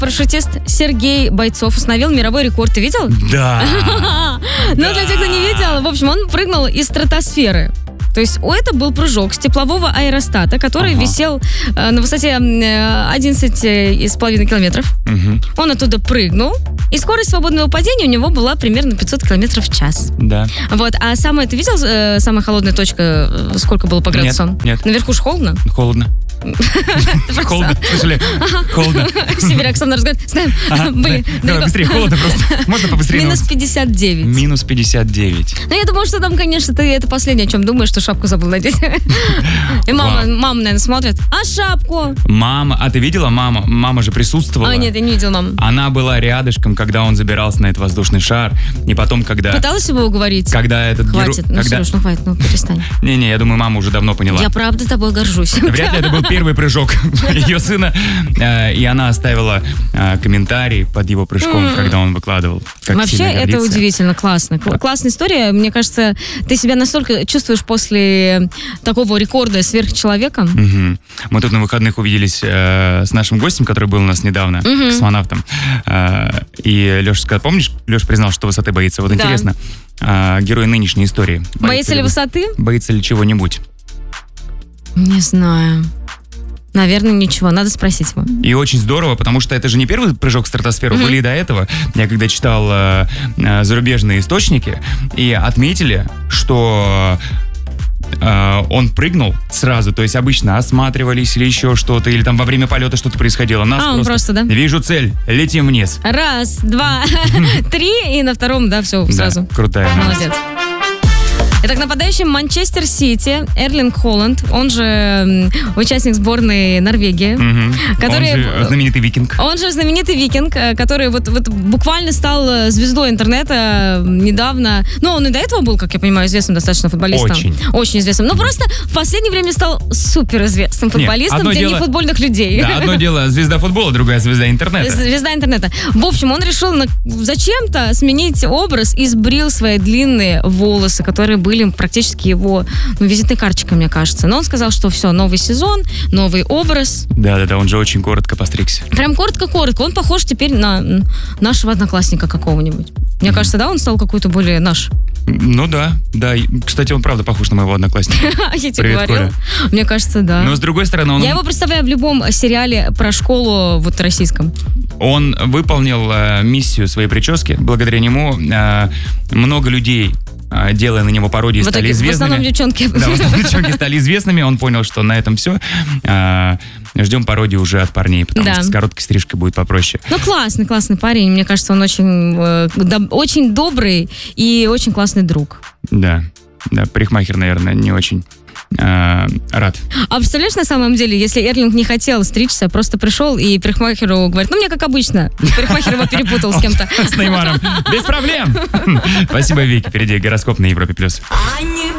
парашютист Сергей Бойцов установил мировой рекорд. Ты видел? Да. Ну, для тех, кто не видел, в общем, он прыгнул из стратосферы. То есть это был прыжок с теплового аэростата, который висел на высоте 11,5 километров. Он оттуда прыгнул, и скорость свободного падения у него была примерно 500 километров в час. Да. Вот. А ты видел, самая холодная точка, сколько было по градусам? Нет. Наверху же холодно? Холодно. Холодно, слышали? Холодно. Сибиряк со мной разговаривает. Знаем, были Давай быстрее, холодно просто. Можно побыстрее? Минус 59. Минус 59. Ну, я думаю, что там, конечно, ты это последнее, о чем думаешь, что шапку забыл надеть. И мама, наверное, смотрит. А шапку? Мама, ты видела маму? Мама же присутствовала. Нет, я не видела маму. Она была рядышком, когда он забирался на этот воздушный шар. И потом, когда... Пыталась его уговорить? Когда этот Хватит, Сереж, хватит, перестань. Не, я думаю, мама уже давно поняла. Я правда тобой горжусь. Вряд ли это был первый прыжок ее сына. И она оставила комментарий под его прыжком, когда он выкладывал. Вообще, это удивительно, классно. Классная история. Мне кажется, ты себя настолько чувствуешь после такого рекорда сверхчеловеком. Мы тут на выходных увиделись с нашим гостем, который был у нас недавно, космонавтом. И Леша сказал, помнишь, Леша признал, что высоты боится. Вот интересно, герой нынешней истории. Боится ли высоты? Боится ли чего-нибудь? Не знаю. Наверное, ничего. Надо спросить его. И очень здорово, потому что это же не первый прыжок в стратосферу. Были и до этого. Я когда читал зарубежные источники, и отметили, что он прыгнул сразу. То есть обычно осматривались или еще что-то, или там во время полета что-то происходило. Он просто, да? Вижу цель, летим вниз. 1, 2, 3, и на втором, все, сразу. Крутая. Молодец. Итак, нападающий Манчестер Сити Эрлинг Холланд, он же участник сборной Норвегии, который... Он же знаменитый викинг. Он же знаменитый викинг, который вот буквально стал звездой интернета недавно. Ну, он и до этого был, как я понимаю, известным достаточно футболистом. Очень известным. Но просто в последнее время стал суперизвестным футболистом для нефутбольных людей. Да, одно дело звезда футбола, другая звезда интернета. Звезда интернета. В общем, он решил зачем-то сменить образ и сбрил свои длинные волосы, которые были практически его визитной карточкой, мне кажется. Но он сказал, что все, новый сезон, новый образ. Да, он же очень коротко постригся. Прям коротко-коротко. Он похож теперь на нашего одноклассника какого-нибудь. Мне кажется, он стал какой-то более наш. Ну да. Кстати, он правда похож на моего одноклассника. Я тебе говорила. Мне кажется, да. Но с другой стороны, я его представляю в любом сериале про школу российском. Он выполнил миссию своей прически. Благодаря нему много людей, делая на него пародии, стали известными. В основном девчонки. Да, в основном девчонки стали известными. Он понял, что на этом все. Ждем пародии уже от парней, потому что с короткой стрижкой будет попроще. Ну, классный парень. Мне кажется, он очень добрый и очень классный друг. Да, парикмахер, наверное, не очень рад. А представляешь, на самом деле, если Эрлинг не хотел стричься, просто пришел и парикмахеру говорит, мне как обычно. Парикмахер его перепутал с кем-то. С Неймаром. Без проблем. Спасибо, Вики. Впереди гороскоп на Европе+.